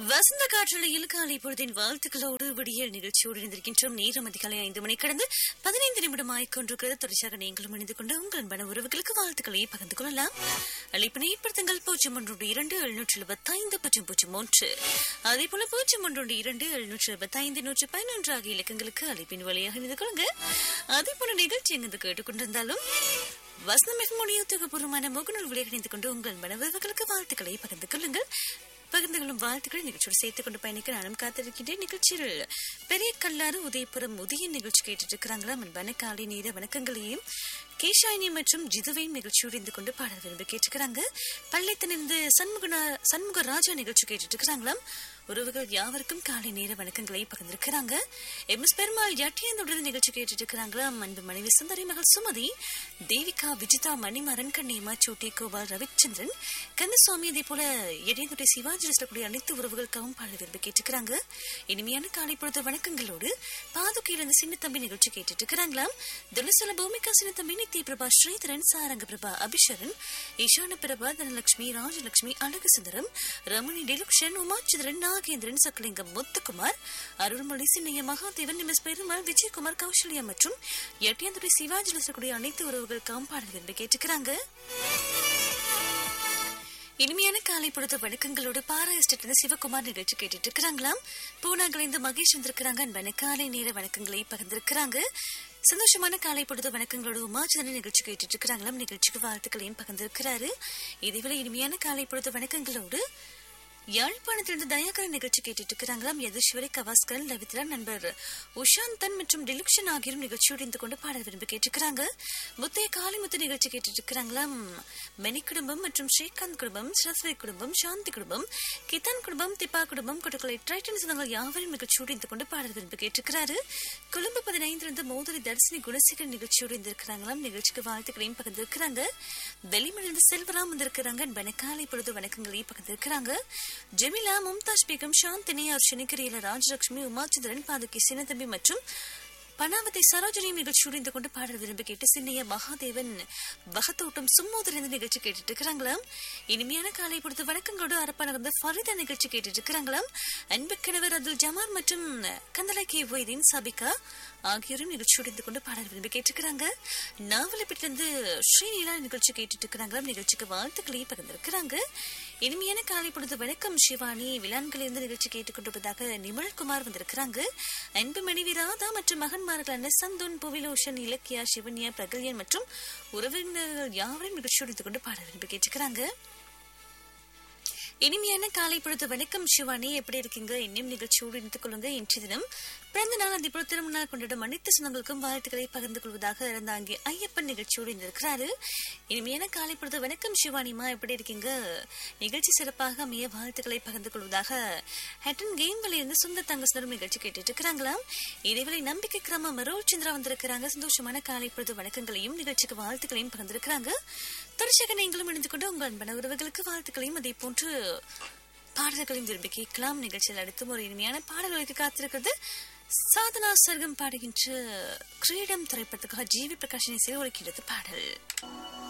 வசந்த காற்றலையில் காலை பொழுதின் வாழ்த்துக்களோடு விடியல் நிகழ்ச்சியோடு இணைந்திருக்கின்றோம். நேரம் அதிகாலை 5 மணி கடந்து 15 நிமிடமாய் கொண்டிருக்கிறது. தொடர்ச்சியாக நீங்களும் இணைந்து கொண்டு உங்கள் அன்பான உறவுகளுக்கு வாழ்த்துக்களை பகிர்ந்து கொள்ளலாம். அழைப்பினை ஏற்படுத்துங்கள் 0112-775-003. அதேபோல 0112-775-111 ஆகிய இலக்கங்களுக்கு அழைப்பின் வழியாக இணைந்து கொள்ளுங்க. அதேபோல நிகழ்ச்சி எங்கு கேட்டுக்கொண்டிருந்தாலும் வசந்தம் எஃப்எம் உத்தியோகபூர்வமான முகநூல் வழியாக இணைந்து கொண்டு உங்கள் அன்பான உறவுகளுக்கு வாழ்த்துக்களை பகிர்ந்து கொள்ளுங்கள். பகிர்ந்து கொள்ளும் வாழ்த்துக்களை நிகழ்ச்சியோடு சேர்த்துக் கொண்டு பயணிக்க நானும் காத்திருக்கின்றேன். நிகழ்ச்சியில் பெரிய கல்லாறு உதயபுரம் உதய நிகழ்ச்சி கேட்டுட்டு இருக்கிறாங்களா? அன்பான காலை நேர வணக்கங்களையும் கேஷாயினி மற்றும் ஜிதுவையும் நிகழ்ச்சியோடு இருந்து கொண்டு பாடல் விரும்பி கேட்டுக்கிறாங்க. பள்ளித்திலிருந்து சண்முகராஜா நிகழ்ச்சி கேட்டுட்டு இருக்கிறாங்களாம். உறவுகள் யாவருக்கும் காலை நேர வணக்கங்களை பகிர்ந்திருக்கிறாங்க. எம்எஸ் பெருமாள் யட்டியந்தோட நிகழ்ச்சி கேட்டுட்டு இருக்கிறாங்களாம். அன்பு மனைவி சுந்தரி மகள் சுமதி, தேவிகா, விஜிதா, மணிமாறன், கண்ணியம்மா, சோட்டி, கோபால், ரவிச்சந்திரன், கந்தசுவாமி, அதே போல எடையந்துடைய சிவாஜி கூடிய அனைத்து உறவுகளுக்காகவும் பாடல் விரும்பி கேட்டுக்கிறாங்க. இனிமையான காலை பொழுது வணக்கங்களோடு பாதுகையிலிருந்து சின்ன தம்பி நிகழ்ச்சி கேட்டுட்டு இருக்கிறாங்களாம். துளசல பூமிகா, சின்ன தம்பி, நித்ய பிரபா, ஸ்ரீதரன், சாரங்க பிரபா, அபிஷரன், ஈஷான பிரபா, தனலட்சுமி, ராஜலட்சுமி, அழகு சுந்தரம், ரமணி, டிலுக்ஷன், உமாச்சந்திரன், நாகேந்திரன், சக்கலிங்கம், முத்துக்குமார், அருள்மொழி, சின்னைய, மகாதேவன், எம்எஸ் பெருமாள், விஜயகுமார், கௌசல்யா மற்றும் எட்டியாந்துடைய சிவாஜி கூடிய அனைத்து உறவுகளுக்காகவும் பாடல் விரும்பி கேட்டுக்கிறாங்க. இனிமையான காலை பொழுது வணக்கங்களோடு பாரா எஸ்டேட் சிவகுமார் நிகழ்ச்சி கேட்டுட்டு இருக்கிறாங்களாம். பூனாங்கிலிருந்து மகேஷ் வந்திருக்கிறாங்க. அன்பான காலை நேர வணக்கங்களை பகிர்ந்திருக்கிறாங்க. சந்தோஷமான காலை பொழுது வணக்கங்களோடு உமாச்சந்திரன் நிகழ்ச்சி கேட்டுட்டு இருக்கிறாங்களாம். நிகழ்ச்சிக்கு வாழ்த்துக்களையும் பகிர்ந்திருக்கிறாரு. இதேவேளை இனிமையான காலை பொழுது வணக்கங்களோடு யாழ்ப்பாணத்திலிருந்து தயாகரன் நிகழ்ச்சி கேட்டுட்டு இருக்கிறாங்களாம். யதுஸ்வரி, கவாஸ்கரன், லவித்ரா, நண்பர் உஷாந்தன் மற்றும் டிலுக்ஷன் ஆகியோரும் நிகழ்ச்சியோடு இருந்து கொண்டு பாடல் விரும்பி கேட்டுக்கிறாங்க. முத்தைய காளிமுத்து நிகழ்ச்சி கேட்டுட்டு இருக்கிறாங்களாம். மெனி குடும்பம் மற்றும் ஸ்ரீகாந்த் குடும்பம், சரஸ்வதி குடும்பம், சாந்தி குடும்பம், கிதான் குடும்பம், திப்பா குடும்பம், கொட்டக்கலை ட்ரைட்டன் சொந்தங்கள் யாவரும் நிகழ்ச்சியோடு இருந்து கொண்டு பாடல் விரும்பி கேட்டுக்கிறாரு. கொழும்பு 15 மோதரி தர்சினி குணசேகர் நிகழ்ச்சியோடு இருந்திருக்கிறாங்களாம். நிகழ்ச்சிக்கு வாழ்த்துக்களையும் பகிர்ந்திருக்கிறாங்க. வெளிமலிருந்து செல்வராம் வந்திருக்கிறாங்க. அன்பான காலை பொழுது வணக்கங்களையும் பகிர்ந்திருக்கிறாங்க. ஜெமிலா, மும்தாஜ் பேகம், சாந்தினி, அர்ஷனி, கிரியல, ராஜலட்சுமி, உமாச்சந்திரன், பாதுகி, சின்னதம்பி மற்றும் பனாவதி சரோஜனியும் நிகழ்ச்சியோடு இருந்து கொண்டு பாடல் விரும்பி கேட்டு சின்னைய, மகாதேவன், வகத்தோட்டம், சும்மோதர் நிகழ்ச்சி கேட்டுட்டு இருக்கிறாங்களாம். இனிமையான காலை பொறுத்து வணக்கங்களோடு அரப்பானந்த ஃபரிதா நிகழ்ச்சி கேட்டுட்டு இருக்கிறாங்களாம். அன்பு கிணவர் அப்துல் ஜமால் மற்றும் கந்தலை கே ஒய்தீன், சபிகா ஆகியோரும் நிகழ்ச்சியோடு இருந்து கொண்டு பாடல் விரும்பி கேட்டுக்கிறாங்க. நாவலப்பட்டிலிருந்து ஸ்ரீநீலா நிகழ்ச்சி கேட்டுட்டு இருக்கிறாங்களாம். நிகழ்ச்சிக்கு வாழ்த்துக்களையும் பகிர்ந்திருக்கிறாங்க. இனிமையான காலை பொழுது வணக்கம் சிவானி, விலான்களிலிருந்து நிகழ்ச்சி கேட்டுக்கொண்டிருப்பதாக நிமல்குமார் வந்திருக்கிறாங்க. அன்பு மனைவி ராதா மற்றும் மகன்மார்களான சந்தோன், புவிலோஷன், இலக்கியா, சிவன்யா, பிரகல்யன் மற்றும் உறவினர்கள் யாவரும் நிகழ்ச்சியோடு இருந்து கொண்டு பாட விரும்பி கேட்டுக்கிறாங்க. இனிமையான காலை பொழுது வணக்கம் சிவானி, எப்படி இருக்கீங்க? இன்னும் நிகழ்ச்சியோடு இணைத்துக் கொள்ளுங்க. இன்றைய தினம் பிறந்த நாள், அதே போல திருமணம் கொண்டாடும் அனைத்து சொந்தங்களுக்கும் வாழ்த்துக்களை பகிர்ந்து கொள்வதாக இருந்தாங்க ஐயப்பன் நிகழ்ச்சியோடு இருந்திருக்கிறாரு. இனிமையான காலை பொழுது வணக்கம் சிவானிமா, எப்படி இருக்கீங்க? நிகழ்ச்சி சிறப்பாக அமைய வாழ்த்துக்களை பகிர்ந்து கொள்வதாக ஹட்டன் கேம்களில் இருந்து சுந்தர் தங்கசனரும் நிகழ்ச்சி கேட்டுட்டு இருக்கிறாங்களாம். இதேவேளை நம்பிக்கை கிராம மரோல் சந்திரா வந்திருக்கிறாங்க. சந்தோஷமான காலை பொழுது வணக்கங்களையும் நிகழ்ச்சிக்கு வாழ்த்துக்களையும் பகிர்ந்திருக்கிறாங்க. தொடர்ச்சியாக நீங்களும் இணைந்து கொண்டு உங்கள் அன்பான உறவுகளுக்கு வாழ்த்துக்களையும் அதே போன்று பாடல்களையும் விரும்பி கேட்கலாம். நிகழ்ச்சியில் அடுத்தும் ஒரு இனிமையான பாடல்களுக்கு காத்திருக்கிறது. சாதனா சர்க்கம் பாடுகின்ற கிரீடம் திரைப்படத்துக்காக ஜிவி பிரகாஷினை ஒலிக்கிறது பாடல்.